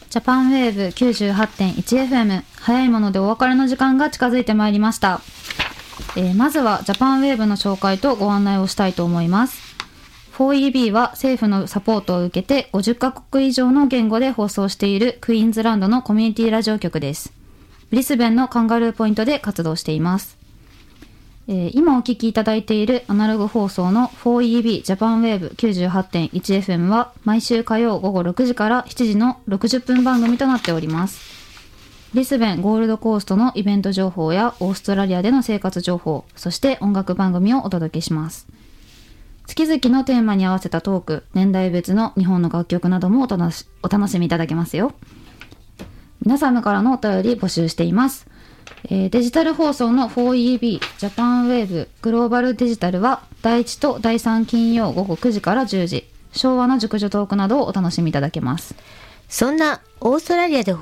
ジャパンウェーブ 98.1FM 早いものでお別れの時間が近づいてまいりました。まずはジャパンウェーブの紹介とご案内をしたいと思います。4EB は政府のサポートを受けて50カ国以上の言語で放送しているクイーンズランドのコミュニティラジオ局です。ブリスベンのカンガルーポイントで活動しています。今お聞きいただいているアナログ放送の 4EB ジャパンウェーブ 98.1FM は毎週火曜午後6時から7時の60分番組となっております。ブリスベンゴールドコーストのイベント情報やオーストラリアでの生活情報、そして音楽番組をお届けします。月々のテーマに合わせたトーク、年代別の日本の楽曲などもお楽しみいただけますよ。皆様からのお便り募集しています。デジタル放送の 4EB ジャパンウェーブグローバルデジタルは第1と第3金曜午後9時から10時、昭和の熟女トークなどをお楽しみいただけます。 そんなオーストラリアで